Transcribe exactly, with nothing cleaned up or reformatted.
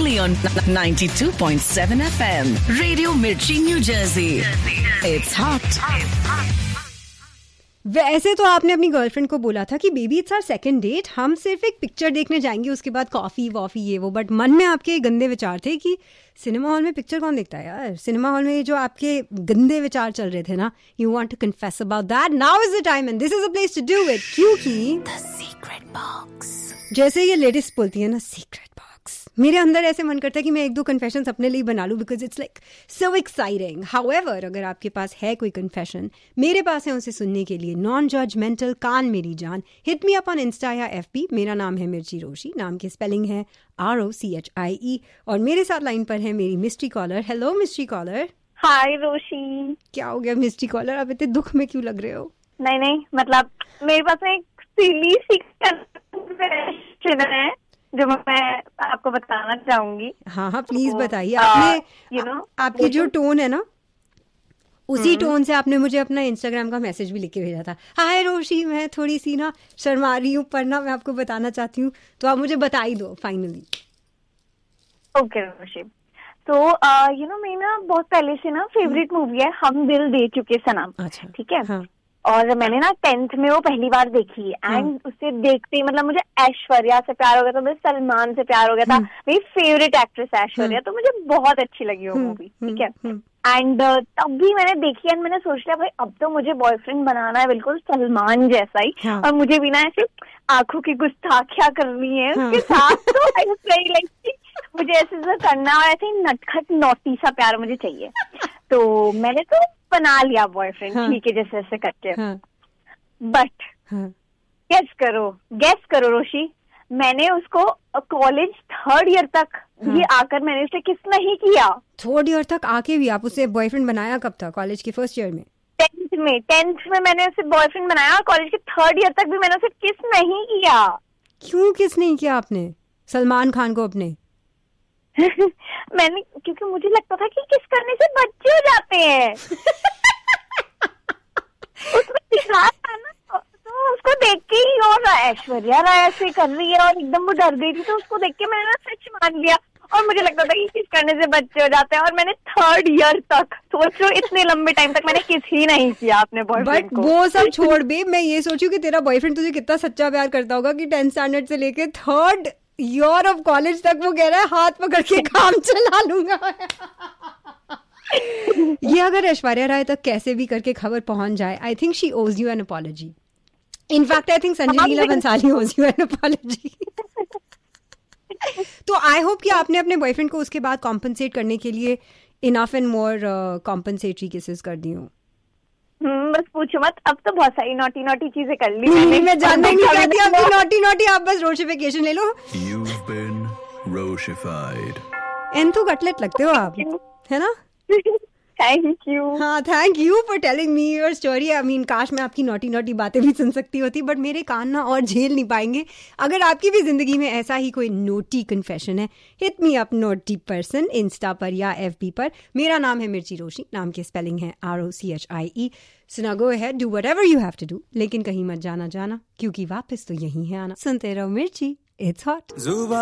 only on ninety-two point seven F M. Radio Mirchi, New Jersey. It's hot. वैसे तो आपने अपनी girlfriend को बोला था कि baby it's our second date, हम सिर्फ एक पिक्चर देखने जाएंगे, उसके बाद कॉफी वॉफी ये वो, बट मन में आपके गंदे विचार थे कि सिनेमा हॉल में पिक्चर कौन देखता है यार। सिनेमा हॉल में जो आपके गंदे विचार चल रहे थे ना, you want to confess about that, now is the time and this is a place to do it, क्योंकि द सीक्रेट बॉक्स, जैसे ये लेडीज बोलती है ना, सीक्रेट बॉक्स, मेरे अंदर ऐसे मन करता है कि मैं एक दो कन्फेशंस अपने लिए बना लूं, because it's like so exciting. However, अगर आपके पास है कोई कन्फेशन, मेरे पास है उसे सुनने के लिए नॉन जजमेंटल कान मेरी जान, hit me up on Insta या एफबी। मेरा नाम है मिर्ची रोशी, नाम की स्पेलिंग है R O C H I ई, और मेरे साथ लाइन पर है मेरी mystery collar. Hello mystery collar. हाय रोशी। क्या हो गया मिस्ट्री कॉलर, आप इतने दुख में क्यों लग रहे हो? नहीं नहीं, मतलब मेरे पास एक सिली सी है जो मैं आपको बताना चाहूंगी। हाँ हाँ प्लीज बताइए। आपने यू नो आपकी जो टोन है ना, उसी टोन से आपने मुझे अपना इंस्टाग्राम का मैसेज भी लिख के भेजा था। हाय रोशी, मैं थोड़ी सी ना शर्मा रही हूँ, पर ना मैं आपको बताना चाहती हूँ, तो आप मुझे बता ही दो फाइनली। ओके रोशी, तो यू नो मेरी ना बहुत पहले से ना फेवरेट मूवी है हम दिल दे चुके सनम। अच्छा, ठीक है। हाँ. और मैंने ना टेंथ में वो पहली बार देखी एंड हाँ. उसे देखते ही मतलब मुझे ऐश्वर्या से प्यार हो गया था, मुझे सलमान से प्यार हो गया था। मेरी फेवरेट एक्ट्रेस ऐश्वर्या, तो मुझे बहुत अच्छी लगी वो मूवी। ठीक है। एंड uh, तब भी मैंने देखी एंड मैंने सोच लिया भाई अब तो मुझे बॉयफ्रेंड बनाना है बिल्कुल सलमान जैसा ही। हाँ. और मुझे भी ना ऐसे आंखों की गुस्ताखियां करनी है उसके हाँ. साथ। तो आई वाज वेरी लाइक मुझे ऐसे ऐसा करना और ऐसे नटखट नोटी सा प्यार मुझे चाहिए। तो मैंने तो बना लिया बॉयफ्रेंड। हाँ. ठीक है, जैसे ऐसे करके। हाँ. बट गेस करो गेस करो रोशी, मैंने उसको कॉलेज थर्ड ईयर तक हाँ. ये आकर मैंने उसे किस नहीं किया। थर्ड ईयर तक आके भी आप उसे बॉयफ्रेंड बनाया कब था? कॉलेज के फर्स्ट ईयर में? टेंथ में टेंथ में मैंने उसे बॉयफ्रेंड बनाया और कॉलेज के थर्ड ईयर तक भी मैंने उसे किस नहीं किया। क्यों किस नहीं किया आपने सलमान खान को अपने? मैंने क्योंकि मुझे लगता था कि किस करने से बच्चे हो जाते हैं। उसमें दिखा था ना, तो उसको देख के ही, और ऐश्वर्या राय ऐसे कर रही है और एकदम वो डर गई थी, तो उसको देख के मैंने ना सच मान लिया और मुझे लगता था कि किस करने से बच्चे हो जाते हैं। और मैंने थर्ड ईयर तक, सोचो इतने लंबे टाइम तक मैंने किस ही नहीं किया अपने बॉयफ्रेंड को। वो सब छोड़ बे, मैं ये सोचूं कि तेरा बॉयफ्रेंड तुझे कितना सच्चा प्यार करता होगा कि टेंथ स्टैंडर्ड से लेके थर्ड ईयर ऑफ कॉलेज तक वो कह रहा है हाथ पकड़ के काम चला लूंगा। ये अगर ऐश्वर्या राय तक कैसे भी करके खबर पहुंच जाए, आई थिंक शी ओज you N apology. In fact I think Sanjay Leela Bhansali ओज यू एन अपॉलॉजी। तो आई होप कि आपने अपने बॉयफ्रेंड को उसके बाद कॉम्पनसेट करने के लिए enough and more compensatory cases कर दी हूँ। हम्म, बस पूछो मत, अब तो बहुत सारी नॉटी नॉटी चीजें कर ली मैंने। मैं जानना नहीं चाहती आपकी नॉटी नॉटी, आप बस रोशिफिकेशन ले लो। You've been rochified. Enthu cutlet लगते हो आप, है ना? Thank you. हाँ, thank you for telling me your story. I mean काश मैं आपकी नोटी नोटी बातें भी सुन सकती होती, बट मेरे कान ना और झेल नहीं पाएंगे। अगर आपकी भी जिंदगी में ऐसा ही कोई नोटी कन्फेशन है, hit me up naughty person Insta पर या एफबी पर। मेरा नाम है मिर्ची रोशी, नाम की स्पेलिंग है R O C H I E. So now go ahead, do whatever you have to do, लेकिन कहीं मत जाना जाना, क्योंकि वापस तो यही है आना। सुनते रहो मिर्ची, इट्स हॉट।